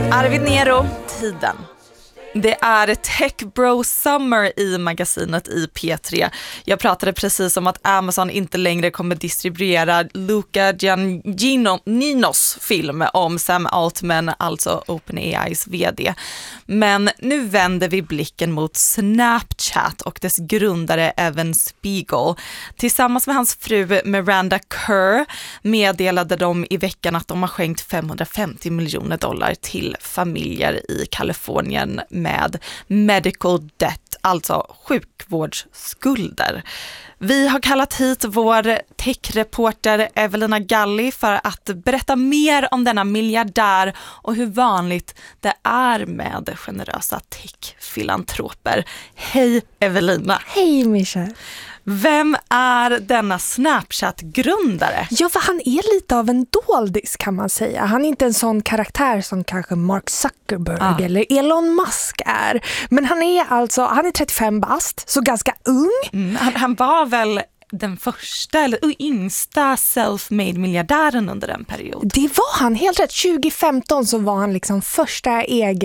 Arvid Nero, tiden. Det är Tech Bro Summer i magasinet i P3. Jag pratade precis om att Amazon inte längre kommer distribuera Luca Guadagnino's film om Sam Altman, alltså OpenAIs vd. Men nu vänder vi blicken mot Snapchat och dess grundare Evan Spiegel. Tillsammans med hans fru Miranda Kerr meddelade de i veckan att de har skänkt $550 miljoner till familjer i Kalifornien med medical debt, alltså sjukvårdsskulder. Vi har kallat hit vår techreporter Evelina Galli för att berätta mer om denna miljardär och hur vanligt det är med generösa techfilantroper. Hej Evelina! Hej Mischa! Vem är denna Snapchat-grundare? Ja, för han är lite av en doldis kan man säga. Han är inte en sån karaktär som kanske Mark Zuckerberg eller Elon Musk är. Men han är 35 bast, så ganska ung. Han var väl den första eller yngsta self-made miljardären under den perioden. Det var han, helt rätt. 2015 så var han liksom första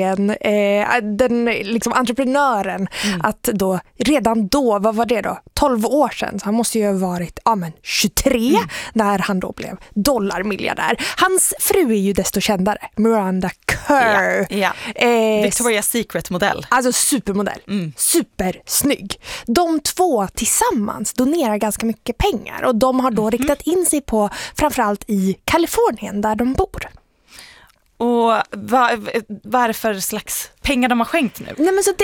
den liksom entreprenören att då, redan då, vad var det då? 12 år sedan, så han måste ju ha varit 23 när han då blev dollarmiljardär. Hans fru är ju desto kändare, Miranda Kerr. Ja. Victoria's Secret-modell. Alltså supermodell. Supersnygg. De två tillsammans donerar ganska mycket pengar och de har då riktat in sig på framförallt i Kalifornien där de bor. Och vad är det för slags pengar de har skänkt nu? Nej, men så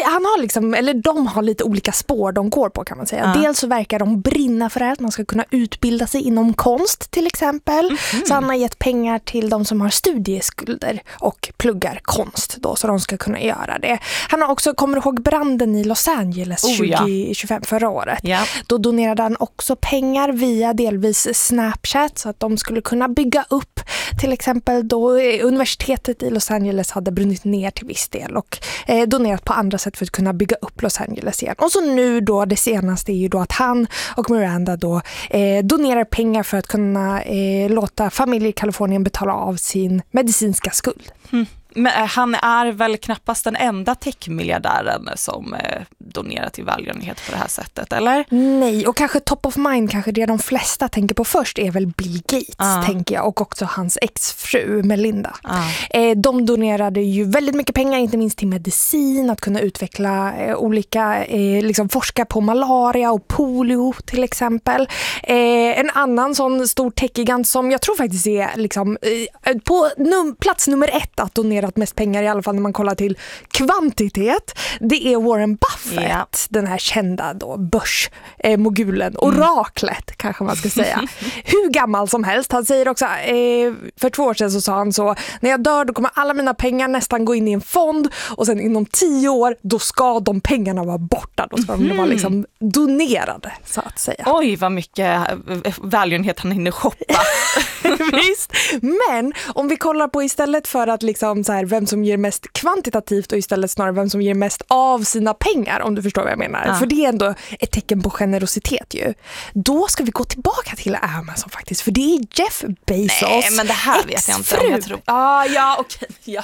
de har lite olika spår de går på kan man säga. Dels så verkar de brinna för att man ska kunna utbilda sig inom konst till exempel. Så han har gett pengar till de som har studieskulder och pluggar konst då, så de ska kunna göra det. Han har också, kommer ihåg branden i Los Angeles 2025 förra året. Ja. Då donerade han också pengar via delvis Snapchat så att de skulle kunna bygga upp till exempel då universitetet i Los Angeles hade brunnit ner till viss del och donerat på andra sätt för att kunna bygga upp Los Angeles igen. Och så nu då, det senaste är ju då att han och Miranda då donerar pengar för att kunna låta familjer i Kalifornien betala av sin medicinska skuld. Men han är väl knappast den enda techmiljardären som donerar till välgörenhet på det här sättet, eller? Nej, och kanske top of mind, kanske det de flesta tänker på först är väl Bill Gates, tänker jag, och också hans exfru Melinda. De donerade ju väldigt mycket pengar, inte minst till medicin, att kunna utveckla olika, liksom forska på malaria och polio till exempel. En annan sån stor techgigant som jag tror faktiskt är liksom, på plats nummer 1 att donera mest pengar, i alla fall när man kollar till kvantitet, det är Warren Buffett, den här kända då börsmogulen, oraklet kanske man ska säga. Hur gammal som helst. Han säger också, för 2 år sedan så sa han så, när jag dör då kommer alla mina pengar nästan gå in i en fond och sen inom 10 år då ska de pengarna vara borta, då ska de vara liksom donerade så att säga. Oj, vad mycket välgörenhet han hinner shoppa. Visst, men om vi kollar på istället för att liksom så här, vem som ger mest kvantitativt och istället snarare vem som ger mest av sina pengar, om du förstår vad jag menar. För det är ändå ett tecken på generositet ju. Då ska vi gå tillbaka till Amazon faktiskt, för det är Jeff Bezos. Nej, men det här vet jag inte om jag tror. Okej. Ja,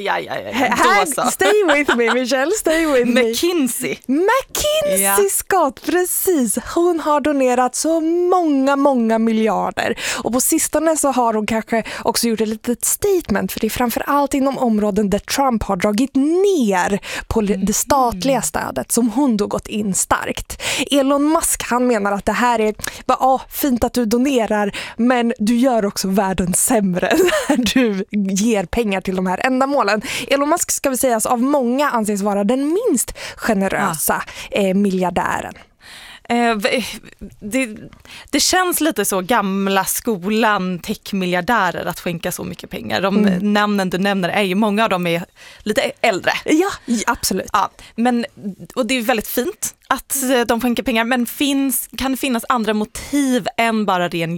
Stay with me, Michelle. Stay with me. McKinsey Scott, precis. Hon har donerat så många miljarder. Och på sistone så har hon kanske också gjort ett litet statement, för det är framförallt inom områden där Trump har dragit ner på det statliga stödet som hon då gått in starkt. Elon Musk, han menar att det här är fint att du donerar, men du gör också världen sämre när du ger pengar till de här ändamålen. Elon Musk, ska vi säga, av många anses vara den minst generösa miljardären. Det känns lite så gamla skolan techmiljardärer att skänka så mycket pengar. De namnen du nämner är ju, många av dem är lite äldre. Ja, absolut. Ja, och det är väldigt fint att de skänker pengar, men kan det finnas andra motiv än bara ren